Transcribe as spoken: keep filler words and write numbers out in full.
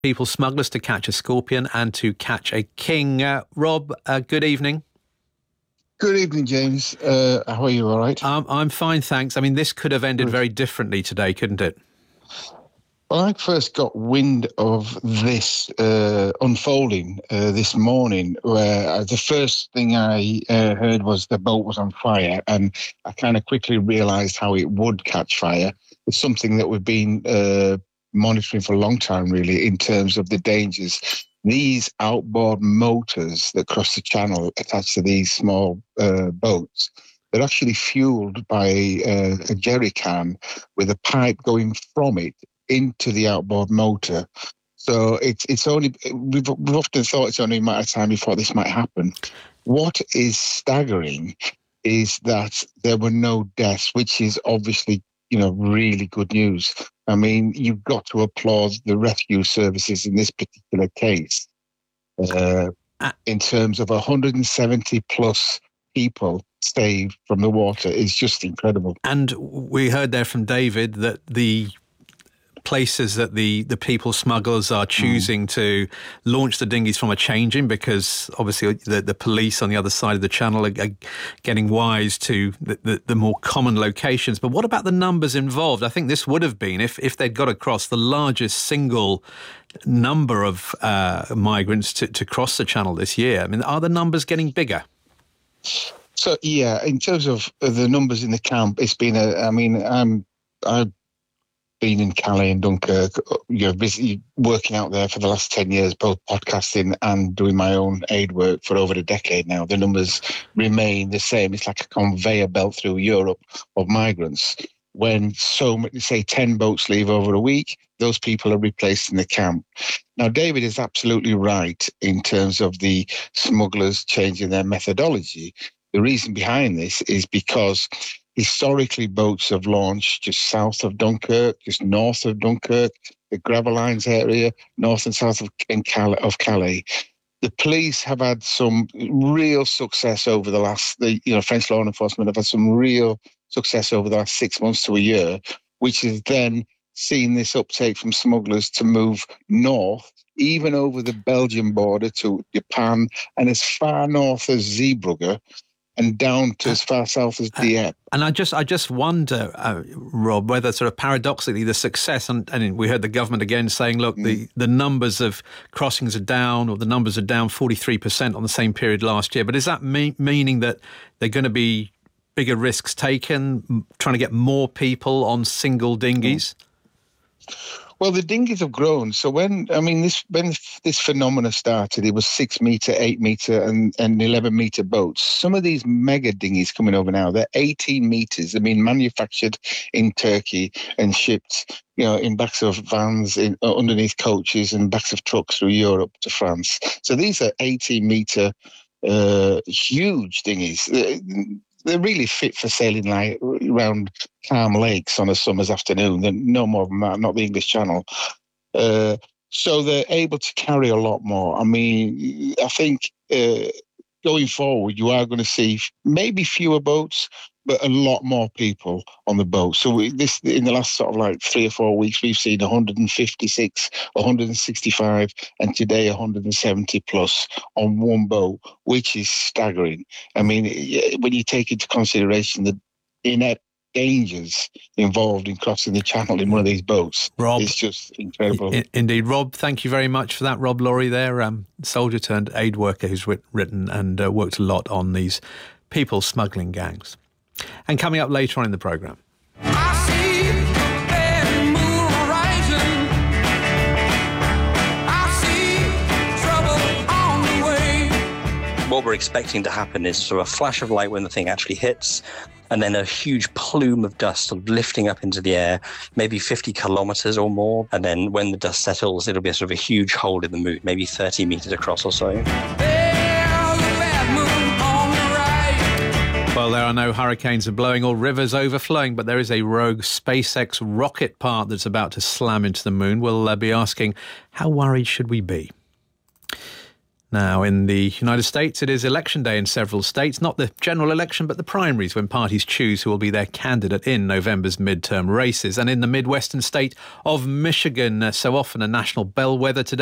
people smugglers to catch a scorpion and to catch a king. Uh, Rob, uh, good evening. Good evening, James. Uh, how are you? All right? Um, I'm fine, thanks. I mean, this could have ended very differently today, couldn't it? Well, I first got wind of this uh, unfolding uh, this morning, where uh, the first thing I uh, heard was the boat was on fire, and I kind of quickly realised how it would catch fire. It's something that we've been uh, monitoring for a long time, really, in terms of the dangers. These outboard motors that cross the channel attached to these small uh, boats, they're actually fueled by uh, a jerry can with a pipe going from it into the outboard motor. So it's it's only we've, we've often thought it's only a matter of time before this might happen. What is staggering is that there were no deaths, which is obviously, you know, really good news. I mean, you've got to applaud the rescue services in this particular case. Uh, in terms of one hundred seventy plus people saved from the water is just incredible. And we heard there from David that the places that the, the people smugglers are choosing mm. to launch the dinghies from are changing, because obviously the, the police on the other side of the channel are, are getting wise to the, the, the more common locations. But what about the numbers involved? I think this would have been, if, if they'd got across, the largest single number of uh, migrants to, to cross the channel this year. I mean, are the numbers getting bigger? So, yeah, in terms of the numbers in the camp, it's been a, I mean, I'm, I've been in Calais and Dunkirk, you know, busy working out there for the last ten years, both podcasting and doing my own aid work for over a decade now. The numbers remain the same. It's like a conveyor belt through Europe of migrants. When so many, say ten boats leave over a week, those people are replaced in the camp. Now, David is absolutely right in terms of the smugglers changing their methodology. The reason behind this is because historically boats have launched just south of Dunkirk, just north of Dunkirk, the Gravelines area, north and south of, in Calais, of Calais. The police have had some real success over the last, the, you know, French law enforcement have had some real success over the last six months to a year, which has then seen this uptake from smugglers to move north, even over the Belgian border to Japan, and as far north as Zeebrugge, and down to as far south as Dieppe. And I just I just wonder, uh, Rob, whether sort of paradoxically the success, and, and we heard the government again saying, look, mm. the, the numbers of crossings are down, or the numbers are down forty-three percent on the same period last year. But is that me- meaning that they're going to be bigger risks taken, trying to get more people on single dinghies? Mm. Well, the dinghies have grown. So when, I mean, this when this phenomena started, it was six metre, eight metre and, and eleven metre boats. Some of these mega dinghies coming over now, they're eighteen metres. They've been manufactured in Turkey and shipped, you know, in backs of vans, in, uh, underneath coaches and backs of trucks through Europe to France. So these are eighteen metre, uh, huge dinghies. They're really fit for sailing like around calm lakes on a summer's afternoon. They're no more than that, not the English Channel. Uh, so they're able to carry a lot more. I mean, I think uh, going forward, you are going to see maybe fewer boats, but a lot more people on the boat. So we, this in the last sort of like three or four weeks, we've seen one hundred fifty-six, one hundred sixty-five, and today one hundred seventy plus on one boat, which is staggering. I mean, when you take into consideration the inept dangers involved in crossing the channel in one of these boats, Rob, it's just incredible. I- indeed. Rob, thank you very much for that. Rob Laurie there, um, soldier turned aid worker who's writ- written and uh, worked a lot on these people smuggling gangs. And coming up later on in the programme. I see the moon rising. I see trouble on the way. What we're expecting to happen is sort of a flash of light when the thing actually hits, and then a huge plume of dust sort of lifting up into the air, maybe fifty kilometres or more. And then when the dust settles, it'll be a sort of a huge hole in the moon, maybe thirty metres across or so. Well, there are no hurricanes are blowing or rivers overflowing, but there is a rogue SpaceX rocket part that's about to slam into the moon. We'll uh, be asking, how worried should we be? Now, in the United States, it is election day in several states, not the general election, but the primaries, when parties choose who will be their candidate in November's midterm races. And in the Midwestern state of Michigan, uh, so often a national bellwether today,